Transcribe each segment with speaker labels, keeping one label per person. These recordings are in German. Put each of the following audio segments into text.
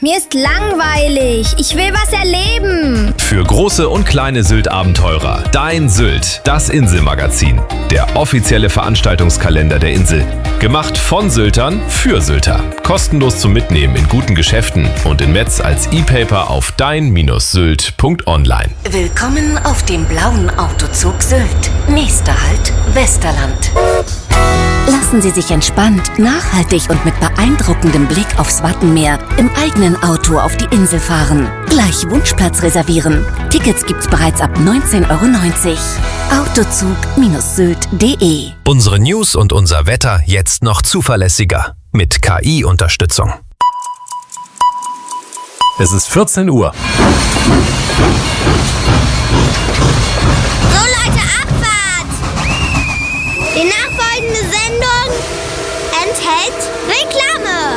Speaker 1: Mir ist langweilig. Ich will was erleben.
Speaker 2: Für große und kleine Sylt-Abenteurer. Dein Sylt, das Inselmagazin. Der offizielle Veranstaltungskalender der Insel. Gemacht von Syltern für Sylter. Kostenlos zum Mitnehmen in guten Geschäften und in Metz als E-Paper auf dein-sylt.online.
Speaker 3: Willkommen auf dem blauen Autozug Sylt. Nächster Halt, Westerland. Lassen Sie sich entspannt, nachhaltig und mit beeindruckendem Blick aufs Wattenmeer im eigenen Auto auf die Insel fahren. Gleich Wunschplatz reservieren. Tickets gibt's bereits ab 19,90 €. Autozug-sylt.de.
Speaker 2: Unsere News und unser Wetter jetzt noch zuverlässiger. Mit KI-Unterstützung. Es ist 14 Uhr.
Speaker 1: So Leute, Abfahrt! Die nachfolgende Sendung enthält Reklame.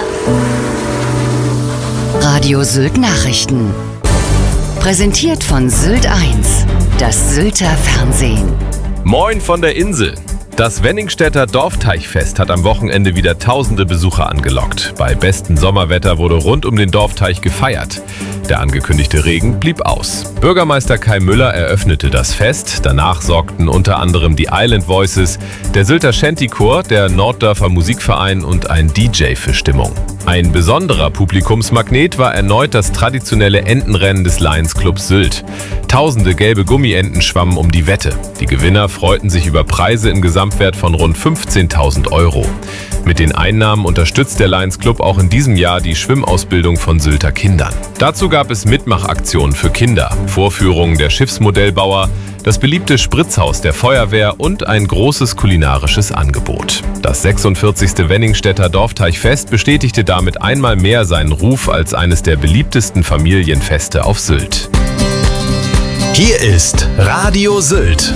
Speaker 3: Radio Sylt Nachrichten. Präsentiert von Sylt 1, das Sylter Fernsehen.
Speaker 2: Moin von der Insel. Das Wenningstädter Dorfteichfest hat am Wochenende wieder tausende Besucher angelockt. Bei bestem Sommerwetter wurde rund um den Dorfteich gefeiert. Der angekündigte Regen blieb aus. Bürgermeister Kai Müller eröffnete das Fest. Danach sorgten unter anderem die Island Voices, der Sylter Shantychor, der Norddörfer Musikverein und ein DJ für Stimmung. Ein besonderer Publikumsmagnet war erneut das traditionelle Entenrennen des Lions Club Sylt. Tausende gelbe Gummienten schwammen um die Wette. Die Gewinner freuten sich über Preise im Gesamtwert von rund 15.000 €. Mit den Einnahmen unterstützt der Lions Club auch in diesem Jahr die Schwimmausbildung von Sylter Kindern. Dazu gab es Mitmachaktionen für Kinder, Vorführungen der Schiffsmodellbauer, das beliebte Spritzhaus der Feuerwehr und ein großes kulinarisches Angebot. Das 46. Wenningstädter Dorfteichfest bestätigte damit einmal mehr seinen Ruf als eines der beliebtesten Familienfeste auf Sylt. Hier ist Radio Sylt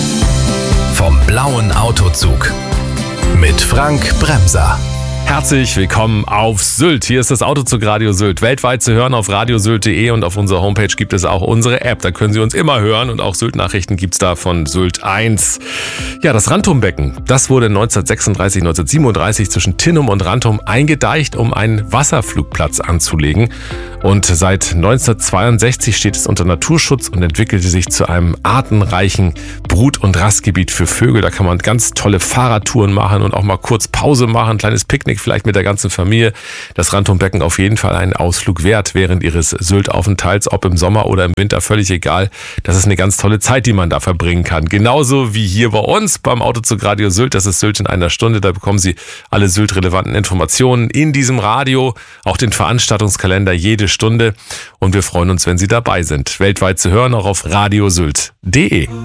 Speaker 2: vom blauen Autozug mit Frank Bremser. Herzlich willkommen auf Sylt. Hier ist das Autozug Radio Sylt. Weltweit zu hören auf radiosylt.de und auf unserer Homepage gibt es auch unsere App. Da können Sie uns immer hören und auch Sylt-Nachrichten gibt es da von Sylt 1. Ja, das Rantumbecken, das wurde 1936, 1937 zwischen Tinnum und Rantum eingedeicht, um einen Wasserflugplatz anzulegen. Und seit 1962 steht es unter Naturschutz und entwickelte sich zu einem artenreichen Brut- und Rastgebiet für Vögel. Da kann man ganz tolle Fahrradtouren machen und auch mal kurz Pause machen, ein kleines Picknick vielleicht mit der ganzen Familie. Das Rantumbecken auf jeden Fall einen Ausflug wert während Ihres Sylt-Aufenthalts, ob im Sommer oder im Winter, völlig egal. Das ist eine ganz tolle Zeit, die man da verbringen kann. Genauso wie hier bei uns beim Autozug Radio Sylt. Das ist Sylt in einer Stunde. Da bekommen Sie alle Sylt-relevanten Informationen in diesem Radio, auch den Veranstaltungskalender jede Stunde. Und wir freuen uns, wenn Sie dabei sind. Weltweit zu hören, auch auf radiosylt.de.